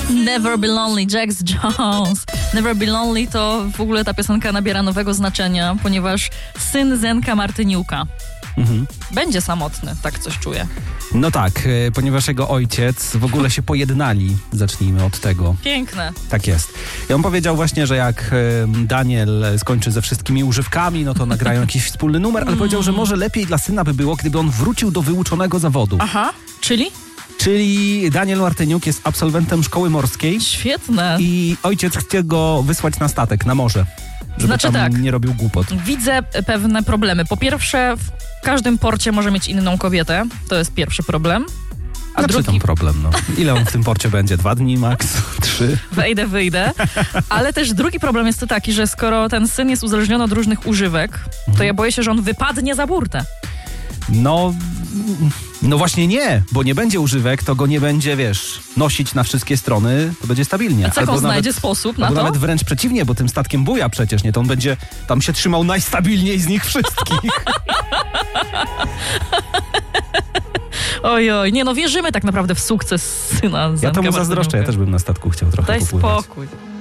Never Be Lonely, Jax Jones. Never Be Lonely to w ogóle ta piosenka nabiera nowego znaczenia, ponieważ syn Zenka Martyniuka będzie samotny, tak coś czuję. No tak, ponieważ jego ojciec w ogóle się pojednali. Zacznijmy od tego. Piękne. Tak jest. I on powiedział właśnie, że jak Daniel skończy ze wszystkimi używkami, no to nagrają jakiś wspólny numer, ale powiedział, że może lepiej dla syna by było, gdyby on wrócił do wyuczonego zawodu. Aha, czyli? Czyli Daniel Martyniuk jest absolwentem szkoły morskiej. Świetne. I ojciec chce go wysłać na statek, na morze. Żeby Znaczy tam tak, nie robił głupot. widzę pewne problemy. Po pierwsze, w każdym porcie może mieć inną kobietę. To jest pierwszy problem. A Znaczy drugi... tam problem, no. Ile on w tym porcie będzie? 2 dni max? 3? Wyjdę. Ale też drugi problem jest to taki, że skoro ten syn jest uzależniony od różnych używek, to ja boję się, że on wypadnie za burtę. No właśnie nie, bo nie będzie używek, to go nie będzie, wiesz, nosić na wszystkie strony, to będzie stabilnie. A co on znajdzie sposób na to? Albo nawet wręcz przeciwnie, bo tym statkiem buja przecież, nie? To on będzie tam się trzymał najstabilniej z nich wszystkich. Ojoj, nie no, wierzymy tak naprawdę w sukces syna Zenka Ja to mu zazdroszczę, ja też bym na statku chciał trochę Daj popływać. spokój.